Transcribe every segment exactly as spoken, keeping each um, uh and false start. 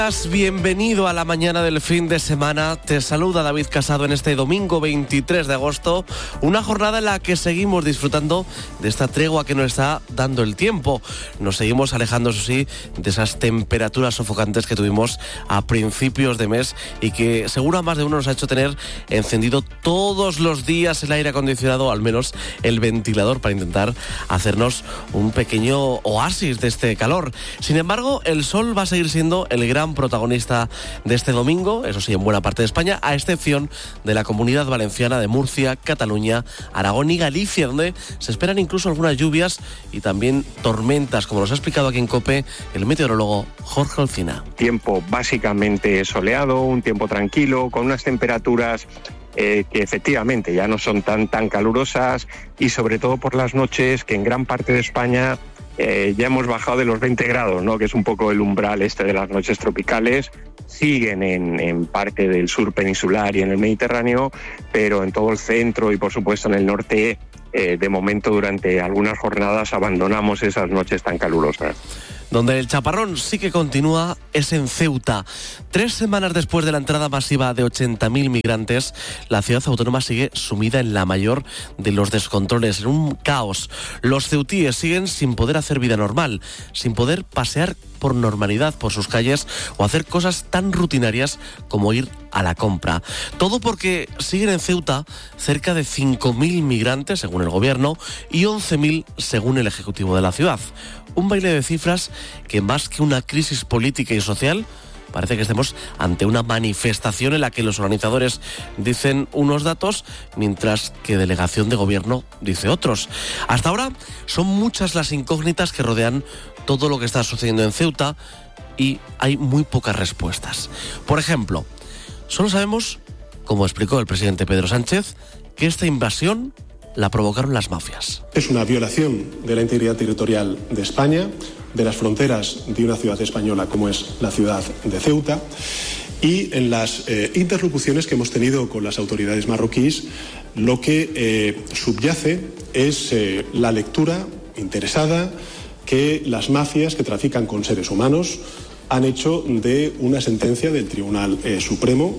Bienvenido a la mañana del fin de semana. Te saluda David Casado en este domingo veintitrés de agosto, una jornada en la que seguimos disfrutando de esta tregua que nos está dando el tiempo. Nos seguimos alejando, eso sí, de esas temperaturas sofocantes que tuvimos a principios de mes y que seguro a más de uno nos ha hecho tener encendido todos los días el aire acondicionado, al menos el ventilador, para intentar hacernos un pequeño oasis de este calor. Sin embargo, el sol va a seguir siendo el gran protagonista de este domingo, eso sí, en buena parte de España, a excepción de la Comunidad Valenciana, de Murcia, Cataluña, Aragón y Galicia, donde se esperan incluso algunas lluvias y también tormentas, como nos ha explicado aquí en COPE el meteorólogo Jorge Olcina. Tiempo básicamente soleado, un tiempo tranquilo, con unas temperaturas Eh, que efectivamente ya no son tan, tan calurosas, y sobre todo por las noches, que en gran parte de España eh, ya hemos bajado de los veinte grados, ¿no? Que es un poco el umbral este de las noches tropicales. Siguen en, en parte del sur peninsular y en el Mediterráneo, pero en todo el centro y por supuesto en el norte, eh, de momento durante algunas jornadas abandonamos esas noches tan calurosas. Donde el chaparrón sí que continúa es en Ceuta. Tres semanas después de la entrada masiva de ochenta mil migrantes, la ciudad autónoma sigue sumida en la mayor de los descontroles, en un caos. Los ceutíes siguen sin poder hacer vida normal, sin poder pasear por normalidad por sus calles o hacer cosas tan rutinarias como ir a la compra. Todo porque siguen en Ceuta cerca de cinco mil migrantes, según el gobierno, y once mil según el ejecutivo de la ciudad. Un baile de cifras que, más que una crisis política y social, parece que estemos ante una manifestación en la que los organizadores dicen unos datos, mientras que delegación de gobierno dice otros. Hasta ahora son muchas las incógnitas que rodean todo lo que está sucediendo en Ceuta y hay muy pocas respuestas. Por ejemplo, solo sabemos, como explicó el presidente Pedro Sánchez, que esta invasión la provocaron las mafias. Es una violación de la integridad territorial de España, de las fronteras de una ciudad española como es la ciudad de Ceuta, y en las eh, interlocuciones que hemos tenido con las autoridades marroquíes, lo que eh, subyace es eh, la lectura interesada que las mafias que trafican con seres humanos han hecho de una sentencia del Tribunal eh, Supremo.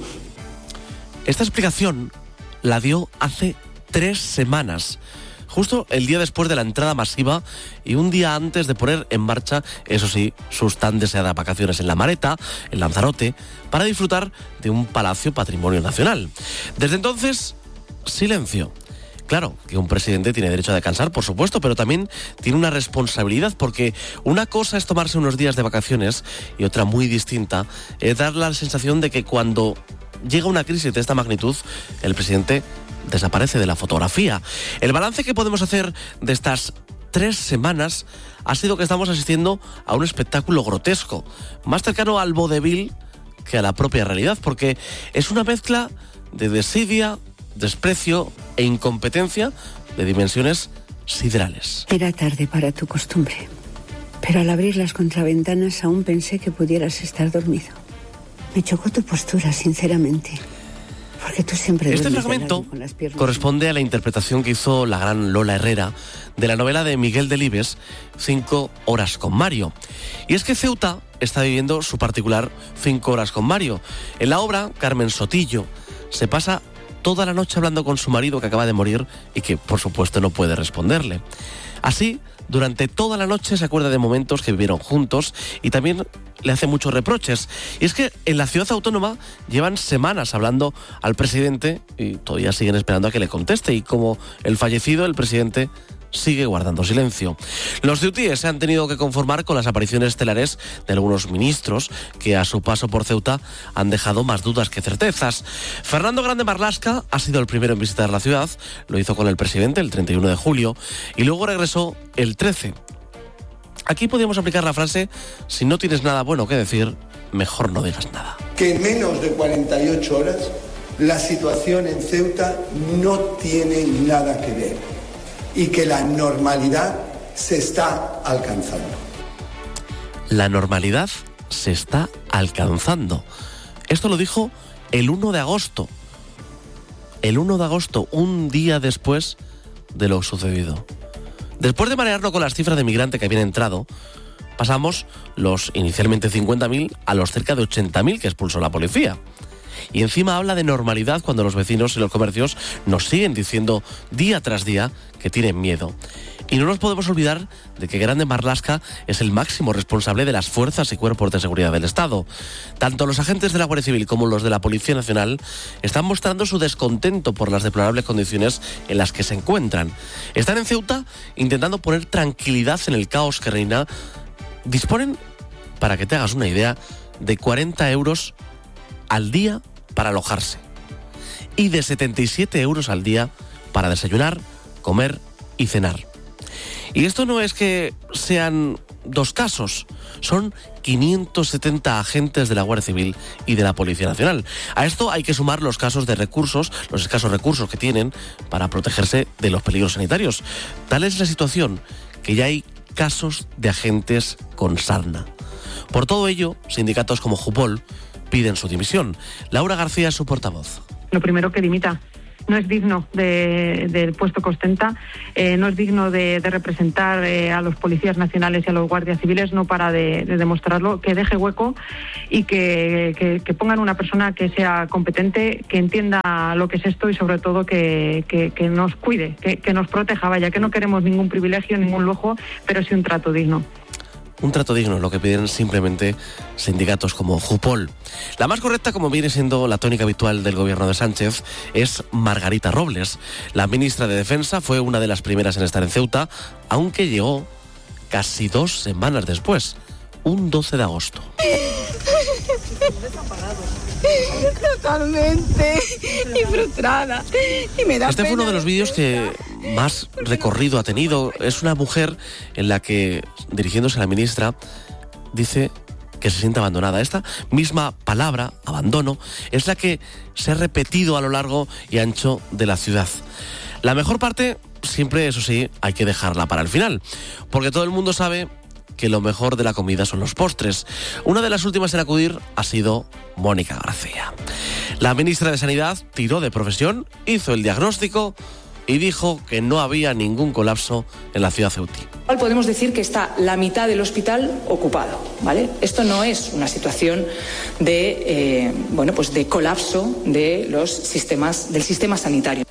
Esta explicación la dio hace tres semanas, justo el día después de la entrada masiva y un día antes de poner en marcha, eso sí, sus tan deseadas vacaciones en La Mareta, en Lanzarote, para disfrutar de un palacio patrimonio nacional. Desde entonces, silencio. Claro que un presidente tiene derecho a descansar, por supuesto, pero también tiene una responsabilidad, porque una cosa es tomarse unos días de vacaciones y otra muy distinta es dar la sensación de que cuando llega una crisis de esta magnitud, el presidente desaparece de la fotografía. El balance que podemos hacer de estas tres semanas ha sido que estamos asistiendo a un espectáculo grotesco, más cercano al vodevil que a la propia realidad, porque es una mezcla de desidia, desprecio e incompetencia de dimensiones siderales. Era tarde para tu costumbre, pero al abrir las contraventanas aún pensé que pudieras estar dormido. Me chocó tu postura, sinceramente. Porque tú siempre este fragmento corresponde a la interpretación que hizo la gran Lola Herrera de la novela de Miguel Delibes, Cinco horas con Mario. Y es que Ceuta está viviendo su particular Cinco horas con Mario. En la obra, Carmen Sotillo se pasa toda la noche hablando con su marido, que acaba de morir y que, por supuesto, no puede responderle. Así, durante toda la noche se acuerda de momentos que vivieron juntos y también le hace muchos reproches. Y es que en la ciudad autónoma llevan semanas hablando al presidente y todavía siguen esperando a que le conteste. Y como el fallecido, el presidente sigue guardando silencio. Los ceutíes se han tenido que conformar con las apariciones estelares de algunos ministros que a su paso por Ceuta han dejado más dudas que certezas. Fernando Grande Marlaska ha sido el primero en visitar la ciudad, lo hizo con el presidente el treinta y uno de julio y luego regresó el trece. Aquí podríamos aplicar la frase: si no tienes nada bueno que decir, mejor no digas nada. Que en menos de cuarenta y ocho horas la situación en Ceuta no tiene nada que ver y que la normalidad se está alcanzando. La normalidad se está alcanzando. Esto lo dijo el uno de agosto. El uno de agosto, un día después de lo sucedido. Después de marearlo con las cifras de migrante que habían entrado, pasamos los inicialmente cincuenta mil a los cerca de ochenta mil que expulsó la policía. Y encima habla de normalidad cuando los vecinos y los comercios nos siguen diciendo día tras día que tienen miedo. Y no nos podemos olvidar de que Grande Marlaska es el máximo responsable de las fuerzas y cuerpos de seguridad del Estado. Tanto los agentes de la Guardia Civil como los de la Policía Nacional están mostrando su descontento por las deplorables condiciones en las que se encuentran. Están en Ceuta intentando poner tranquilidad en el caos que reina. Disponen, para que te hagas una idea, de cuarenta euros al día para alojarse y de setenta y siete euros al día para desayunar, comer y cenar. Y esto no es que sean dos casos, son quinientos setenta agentes de la Guardia Civil y de la Policía Nacional. A esto hay que sumar los casos de recursos, los escasos recursos que tienen para protegerse de los peligros sanitarios. Tal es la situación que ya hay casos de agentes con sarna. Por todo ello, sindicatos como Jupol piden su dimisión. Laura García es su portavoz. Lo primero que dimita. No es digno de, del puesto que ostenta, eh, no es digno de, de representar eh, a los policías nacionales y a los guardias civiles, no para de, de demostrarlo, que deje hueco y que, que, que pongan una persona que sea competente, que entienda lo que es esto y sobre todo que, que, que nos cuide, que, que nos proteja, vaya, que no queremos ningún privilegio, ningún lujo, pero sí un trato digno. Un trato digno, lo que piden simplemente sindicatos como Jupol. La más correcta, como viene siendo la tónica habitual del gobierno de Sánchez, es Margarita Robles. La ministra de Defensa fue una de las primeras en estar en Ceuta, aunque llegó casi dos semanas después, un doce de agosto. Totalmente, y frustrada. Y me da este pena. Fue uno de los vídeos que más recorrido ha tenido. Es una mujer en la que, dirigiéndose a la ministra, dice que se siente abandonada. Esta misma palabra, abandono, es la que se ha repetido a lo largo y ancho de la ciudad. La mejor parte, siempre, eso sí, hay que dejarla para el final, porque todo el mundo sabe que lo mejor de la comida son los postres. Una de las últimas en acudir ha sido Mónica García. La ministra de Sanidad tiró de profesión, hizo el diagnóstico y dijo que no había ningún colapso en la ciudad ceutí. Podemos decir que está la mitad del hospital ocupado, ¿vale? Esto no es una situación de, eh, bueno, pues de colapso de los sistemas, del sistema sanitario.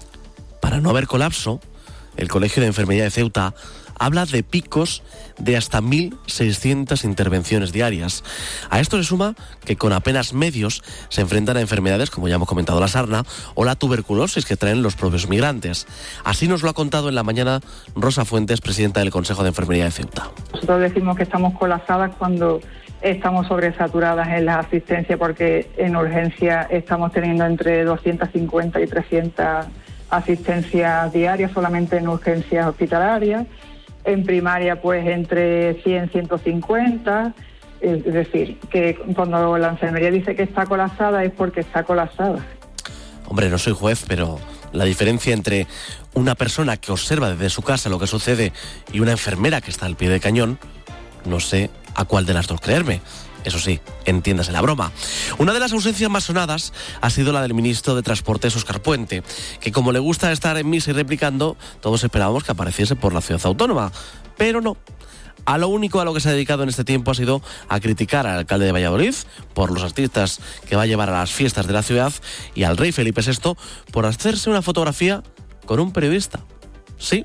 Para no haber colapso, el Colegio de Enfermería de Ceuta habla de picos de hasta mil seiscientas intervenciones diarias. A esto se suma que con apenas medios se enfrentan a enfermedades como ya hemos comentado la sarna o la tuberculosis que traen los propios migrantes. Así nos lo ha contado en la mañana Rosa Fuentes, presidenta del Consejo de Enfermería de Ceuta. Nosotros decimos que estamos colapsadas cuando estamos sobresaturadas en la asistencia, porque en urgencia estamos teniendo entre doscientas cincuenta y trescientas asistencias diarias solamente en urgencias hospitalarias. En primaria, pues entre cien, ciento cincuenta. Es decir, que cuando la enfermería dice que está colapsada es porque está colapsada. Hombre, no soy juez, pero la diferencia entre una persona que observa desde su casa lo que sucede y una enfermera que está al pie del cañón, no sé a cuál de las dos creerme. Eso sí, entiéndase la broma. Una de las ausencias más sonadas ha sido la del ministro de Transportes, Óscar Puente, que como le gusta estar en misa y replicando, todos esperábamos que apareciese por la ciudad autónoma. Pero no. A lo único a lo que se ha dedicado en este tiempo ha sido a criticar al alcalde de Valladolid por los artistas que va a llevar a las fiestas de la ciudad y al rey Felipe sexto por hacerse una fotografía con un periodista. Sí.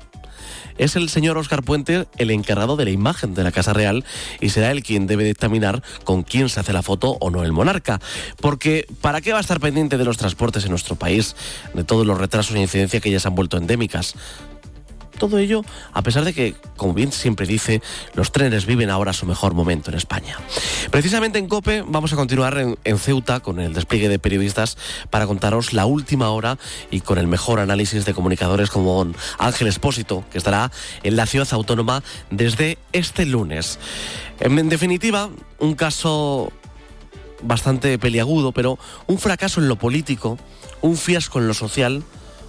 Es el señor Óscar Puente el encargado de la imagen de la Casa Real y será él quien debe dictaminar con quién se hace la foto o no el monarca. Porque ¿para qué va a estar pendiente de los transportes en nuestro país, de todos los retrasos e incidencia que ya se han vuelto endémicas? Todo ello a pesar de que, como bien siempre dice, los trenes viven ahora su mejor momento en España. Precisamente en COPE vamos a continuar en, en Ceuta con el despliegue de periodistas para contaros la última hora y con el mejor análisis de comunicadores como Ángel Expósito, que estará en la ciudad autónoma desde este lunes. En, en definitiva, un caso bastante peliagudo, pero un fracaso en lo político, un fiasco en lo social,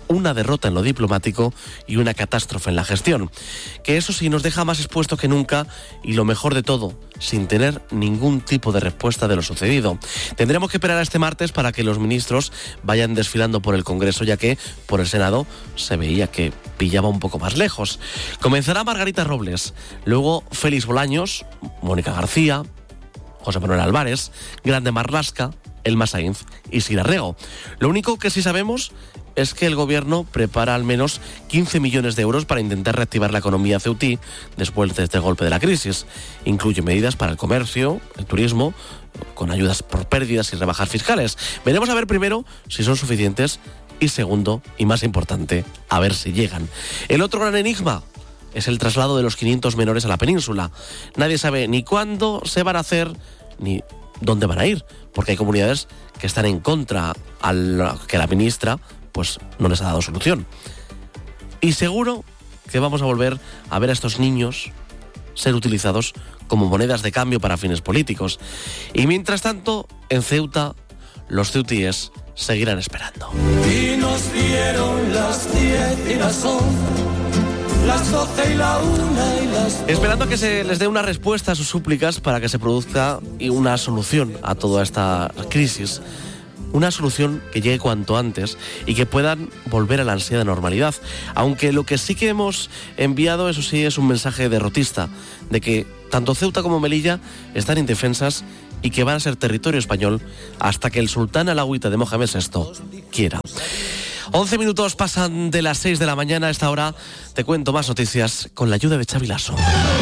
una derrota en lo diplomático y una catástrofe en la gestión, que eso sí nos deja más expuesto que nunca y lo mejor de todo, sin tener ningún tipo de respuesta de lo sucedido. Tendremos que esperar a este martes para que los ministros vayan desfilando por el Congreso, ya que por el Senado se veía que pillaba un poco más lejos. Comenzará Margarita Robles, luego Félix Bolaños, Mónica García, José Manuel Álvarez, Grande Marlaska, Elma Sainz y Sira Rego. Lo único que sí sabemos es que el gobierno prepara al menos quince millones de euros para intentar reactivar la economía ceutí después de este golpe de la crisis. Incluye medidas para el comercio, el turismo, con ayudas por pérdidas y rebajas fiscales. Veremos a ver primero si son suficientes y segundo, y más importante, a ver si llegan. El otro gran enigma es el traslado de los quinientos menores a la península. Nadie sabe ni cuándo se van a hacer ni dónde van a ir, porque hay comunidades que están en contra a lo que la ministra pues no les ha dado solución. Y seguro que vamos a volver a ver a estos niños ser utilizados como monedas de cambio para fines políticos. Y mientras tanto, en Ceuta, los ceutíes seguirán esperando. Y nos dieron las diez y las once, las doce y la una y las dos. Esperando que se les dé una respuesta a sus súplicas para que se produzca una solución a toda esta crisis. Una solución que llegue cuanto antes y que puedan volver a la ansiada normalidad. Aunque lo que sí que hemos enviado, eso sí, es un mensaje derrotista, de que tanto Ceuta como Melilla están indefensas y que van a ser territorio español hasta que el sultán alauita de Mohamed sexto quiera. once minutos pasan de las seis de la mañana. A esta hora te cuento más noticias con la ayuda de Xavi Lasso.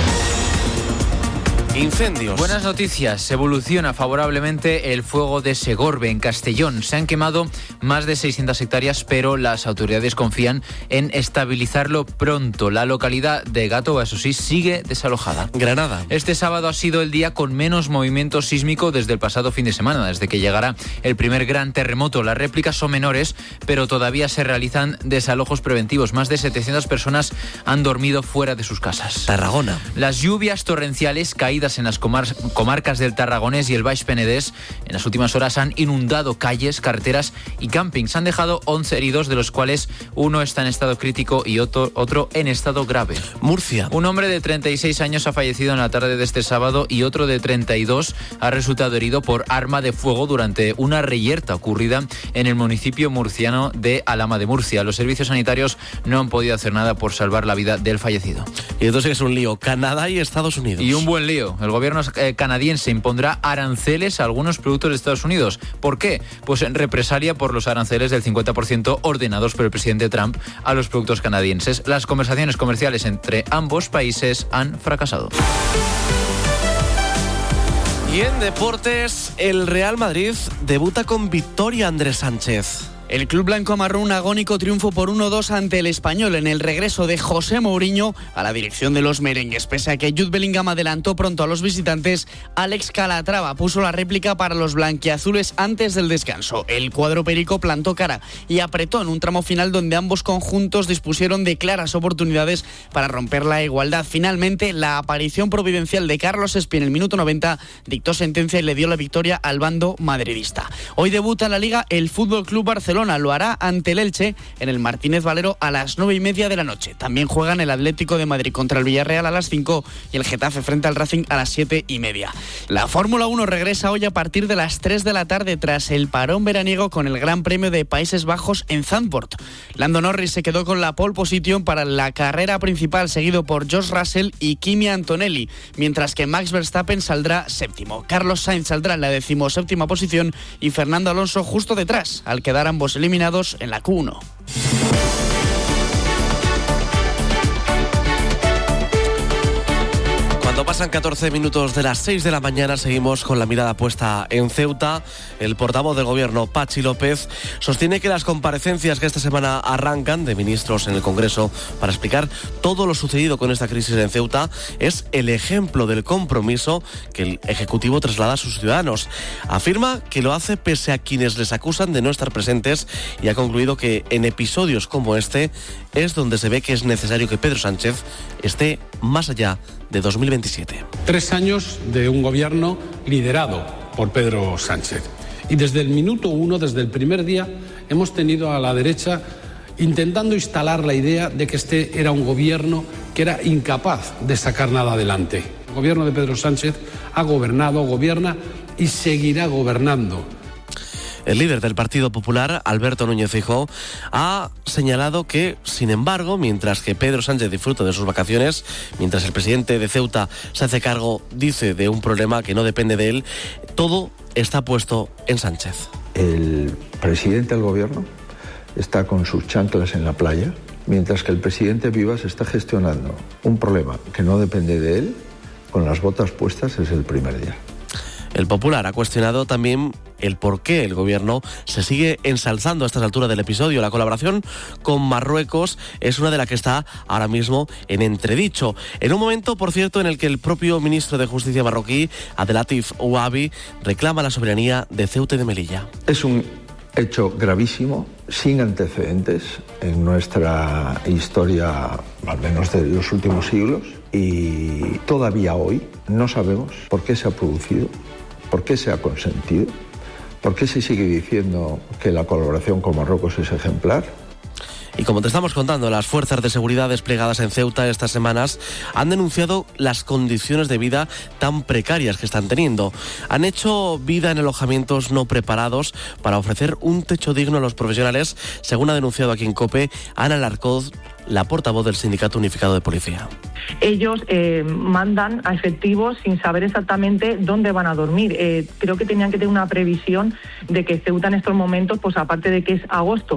Incendios. Buenas noticias. Evoluciona favorablemente el fuego de Segorbe, en Castellón. Se han quemado más de seiscientas hectáreas, pero las autoridades confían en estabilizarlo pronto. La localidad de Gátova, eso sí, sigue desalojada. Granada. Este sábado ha sido el día con menos movimiento sísmico desde el pasado fin de semana, desde que llegara el primer gran terremoto. Las réplicas son menores, pero todavía se realizan desalojos preventivos. Más de setecientas personas han dormido fuera de sus casas. Tarragona. Las lluvias torrenciales caídas en las comar- comarcas del Tarragonés y el Baix Penedés en las últimas horas han inundado calles, carreteras y campings. Han dejado once heridos, de los cuales uno está en estado crítico y otro, otro en estado grave. Murcia. Un hombre de treinta y seis años ha fallecido en la tarde de este sábado y otro de treinta y dos ha resultado herido por arma de fuego durante una reyerta ocurrida en el municipio murciano de Alhama de Murcia. Los servicios sanitarios no han podido hacer nada por salvar la vida del fallecido. Y entonces es un lío. Canadá y Estados Unidos. Y un buen lío. El gobierno eh, canadiense impondrá aranceles a algunos productos de Estados Unidos. ¿Por qué? Pues en represalia por los aranceles del cincuenta por ciento ordenados por el presidente Trump a los productos canadienses. Las conversaciones comerciales entre ambos países han fracasado. Y en deportes, el Real Madrid debuta con victoria. Andrés Sánchez. El club blanco amarró un agónico triunfo por uno dos ante el Español en el regreso de José Mourinho a la dirección de los merengues. Pese a que Jude Bellingham adelantó pronto a los visitantes, Alex Calatrava puso la réplica para los blanquiazules antes del descanso. El cuadro perico plantó cara y apretó en un tramo final donde ambos conjuntos dispusieron de claras oportunidades para romper la igualdad. Finalmente, la aparición providencial de Carlos Espí en el minuto noventa dictó sentencia y le dio la victoria al bando madridista. Hoy debuta en la Liga el F C Barcelona. Lo hará ante el Elche en el Martínez Valero a las nueve y media de la noche. También juegan el Atlético de Madrid contra el Villarreal a las cinco y el Getafe frente al Racing a las siete y media. La Fórmula uno regresa hoy a partir de las tres de la tarde tras el parón veraniego con el Gran Premio de Países Bajos en Zandvoort. Lando Norris se quedó con la pole position para la carrera principal, seguido por George Russell y Kimi Antonelli, mientras que Max Verstappen saldrá séptimo. Carlos Sainz saldrá en la decimoséptima posición y Fernando Alonso justo detrás, al quedar ambos eliminados en la Q uno. Cuando pasan catorce minutos de las seis de la mañana, seguimos con la mirada puesta en Ceuta. El portavoz del gobierno, Patxi López, sostiene que las comparecencias que esta semana arrancan de ministros en el Congreso para explicar todo lo sucedido con esta crisis en Ceuta es el ejemplo del compromiso que el Ejecutivo traslada a sus ciudadanos. Afirma que lo hace pese a quienes les acusan de no estar presentes y ha concluido que en episodios como este es donde se ve que es necesario que Pedro Sánchez esté más allá de dos mil veintisiete. Tres años de un gobierno liderado por Pedro Sánchez. Y desde el minuto uno, desde el primer día, hemos tenido a la derecha intentando instalar la idea de que este era un gobierno que era incapaz de sacar nada adelante. El gobierno de Pedro Sánchez ha gobernado, gobierna y seguirá gobernando. El líder del Partido Popular, Alberto Núñez Feijóo, ha señalado que, sin embargo, mientras que Pedro Sánchez disfruta de sus vacaciones, mientras el presidente de Ceuta se hace cargo, dice, de un problema que no depende de él, todo está puesto en Sánchez. El presidente del gobierno está con sus chanclas en la playa, mientras que el presidente Vivas está gestionando un problema que no depende de él, con las botas puestas desde el primer día. El Popular ha cuestionado también el por qué el gobierno se sigue ensalzando a estas alturas del episodio. La colaboración con Marruecos es una de las que está ahora mismo en entredicho. En un momento, por cierto, en el que el propio ministro de Justicia marroquí, Abdelatif Ouabi, reclama la soberanía de Ceuta y de Melilla. Es un hecho gravísimo, sin antecedentes en nuestra historia, al menos de los últimos siglos, y todavía hoy no sabemos por qué se ha producido, por qué se ha consentido, por qué se sigue diciendo que la colaboración con Marruecos es ejemplar. Y como te estamos contando, las fuerzas de seguridad desplegadas en Ceuta estas semanas han denunciado las condiciones de vida tan precarias que están teniendo. Han hecho vida en alojamientos no preparados para ofrecer un techo digno a los profesionales, según ha denunciado aquí en COPE Ana Larcoz, la portavoz del Sindicato Unificado de Policía. Ellos eh, mandan a efectivos sin saber exactamente dónde van a dormir. Eh, creo que tenían que tener una previsión de que Ceuta en estos momentos, pues aparte de que es agosto,